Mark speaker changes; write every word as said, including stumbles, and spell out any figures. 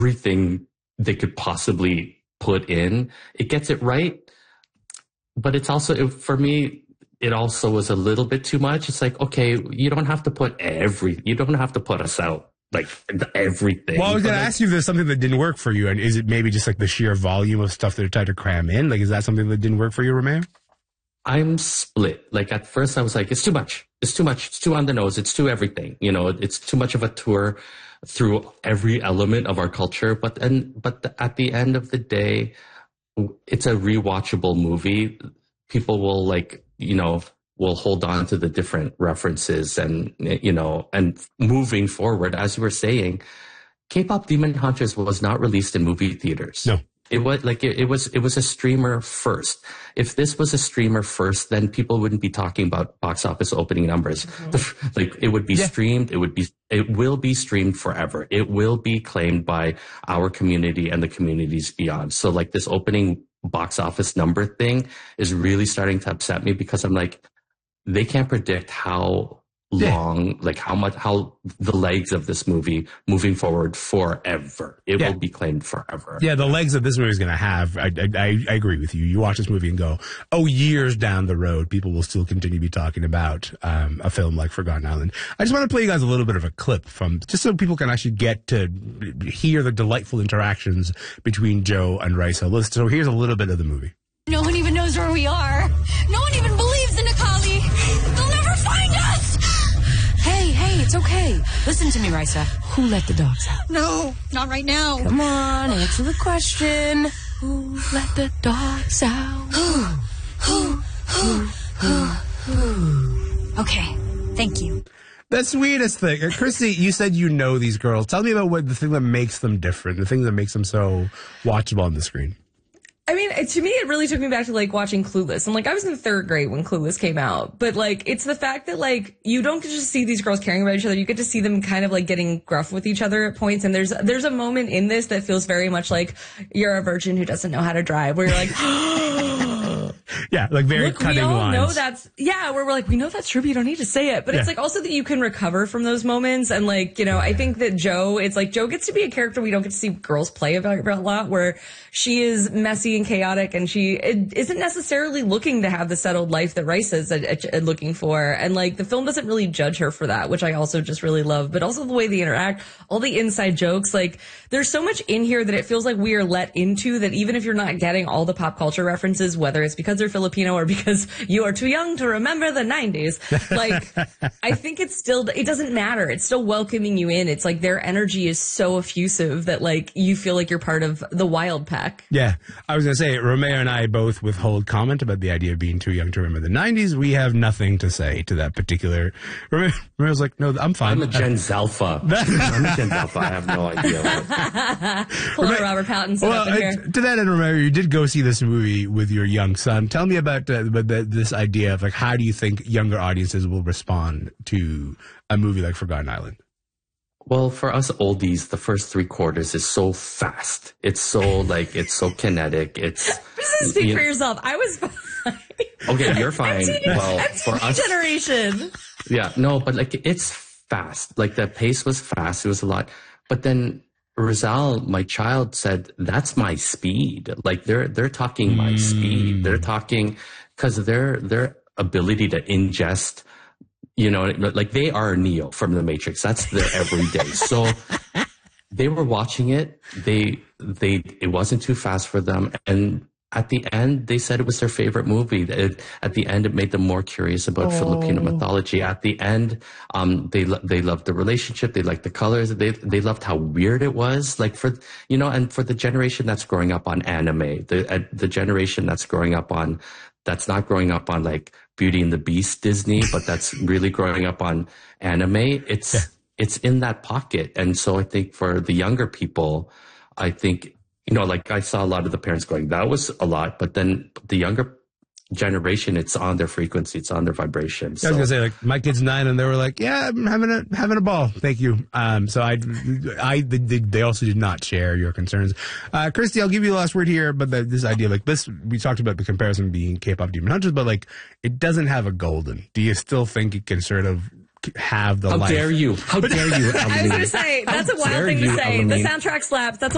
Speaker 1: everything they could possibly put in. It gets it right, but it's also, for me, it also was a little bit too much. It's like, okay, you don't have to put every, you don't have to put us out like everything.
Speaker 2: Well, I was going to
Speaker 1: like,
Speaker 2: ask you if there's something that didn't work for you, and is it maybe just like the sheer volume of stuff that they're trying to cram in? Like, is that something that didn't work for you, Romeo?
Speaker 1: I'm split. Like at first I was like, it's too much. It's too much. It's too on the nose. It's too everything. You know, it's too much of a tour through every element of our culture. But then, but the, at the end of the day, it's a rewatchable movie. People will like, you know, will hold on to the different references and, you know, and moving forward, as you were saying, K-pop Demon Hunters was not released in movie theaters.
Speaker 2: No.
Speaker 1: It was like it, it was it was a streamer first. If this was a streamer first, then people wouldn't be talking about box office opening numbers. Mm-hmm. Like it would be yeah. streamed. It would be it will be streamed forever. It will be claimed by our community and the communities beyond. So like this opening box office number thing is really starting to upset me, because I'm like, they can't predict how long, yeah. like how much, how the legs of this movie moving forward forever. It yeah. will be claimed forever.
Speaker 2: Yeah, the legs that this movie is going to have, I, I, I agree with you. You watch this movie and go, oh, years down the road, people will still continue to be talking about um, a film like Forgotten Island. I just want to play you guys a little bit of a clip from, just so people can actually get to hear the delightful interactions between Joe and Raisa. So here's a little bit of the movie.
Speaker 3: No one even knows where we are. No one even believes in Akali. They'll never find us. Hey, hey, it's okay. Listen to me, Raisa. Who let the dogs out? No, not right now. Come on, answer the question. Who let the dogs out? Who? Who? Who? Who? Okay, thank you.
Speaker 2: The sweetest thing. Christy, you said you know these girls. Tell me about what the thing that makes them different, the thing that makes them so watchable on the screen.
Speaker 4: I mean, to me, it really took me back to, like, watching Clueless. And, like, I was in third grade when Clueless came out. But, like, it's the fact that, like, you don't get to see these girls caring about each other. You get to see them kind of, like, getting gruff with each other at points. And there's there's a moment in this that feels very much like you're a virgin who doesn't know how to drive, where you're like,
Speaker 2: yeah, like very
Speaker 4: Look,
Speaker 2: cutting
Speaker 4: we all
Speaker 2: lines.
Speaker 4: know that's, yeah, where we're like, we know that's true, but you don't need to say it. But yeah. It's like also that you can recover from those moments. And, like, you know, I think that Joe, it's like Joe gets to be a character we don't get to see girls play about a lot, where she is messy and chaotic, and she isn't necessarily looking to have the settled life that Rice is uh, uh, looking for. And, like, the film doesn't really judge her for that, which I also just really love. But also the way they interact, all the inside jokes, like, there's so much in here that it feels like we are let into, that even if you're not getting all the pop culture references, whether it's because they're Filipino or because you are too young to remember the nineties, like, I think it's still, it doesn't matter. It's still welcoming you in. It's like their energy is so effusive that, like, you feel like you're part of the wild pack.
Speaker 2: Yeah. I was going to say, Romeo and I both withhold comment about the idea of being too young to remember the nineties. We have nothing to say to that particular. Romeo, Romeo's like, no, I'm fine.
Speaker 1: I'm a Gen Alpha. I'm a Gen Alpha. I have no idea.
Speaker 4: Pull out Robert Pattinson
Speaker 2: well,
Speaker 4: up in here.
Speaker 2: To that end, Romeo, you did go see this movie with your young son. Tell me about, uh, about the, this idea of, like, how do you think younger audiences will respond to a movie like Forgotten Island?
Speaker 1: Well, for us oldies, the first three quarters is so fast. It's so, like, it's so kinetic. It's.
Speaker 4: Just speak you, for yourself. I was fine.
Speaker 1: Okay, you're fine.
Speaker 4: M T V,
Speaker 1: well,
Speaker 4: M T V
Speaker 1: for us.
Speaker 4: Generation.
Speaker 1: Yeah, no, but, like, it's fast. Like, the pace was fast. It was a lot. But then Rizal, my child, said, that's my speed. Like, they're, they're talking my mm. speed. They're talking, because their, their ability to ingest, you know, like, they are Neo from the Matrix. That's their everyday. So they were watching it. They, they, it wasn't too fast for them. And at the end, they said it was their favorite movie. It, at the end, it made them more curious about oh. Filipino mythology. At the end, um, they, they loved the relationship. They liked the colors. They, they loved how weird it was. Like, for, you know, and for the generation that's growing up on anime, the, uh, the generation that's growing up on, that's not growing up on, like, Beauty and the Beast Disney, but that's really growing up on anime. It's, yeah. it's in that pocket. And so I think for the younger people, I think, you know, like, I saw a lot of the parents going, that was a lot, but then the younger generation, it's on their frequency, it's on their vibration. So.
Speaker 2: I was gonna say, like, my kid's nine, and they were like, "Yeah, I'm having a having a ball, thank you." Um, so I, I, they, they also did not share your concerns. Uh, Christy, I'll give you the last word here, but the, this idea, like this, we talked about the comparison being K-pop Demon Hunters, but, like, it doesn't have a golden. Do you still think it can sort of have the
Speaker 1: How
Speaker 2: life?
Speaker 1: dare you? How dare you?
Speaker 4: I was going to say, that's How a wild thing to say. The soundtrack slaps. That's a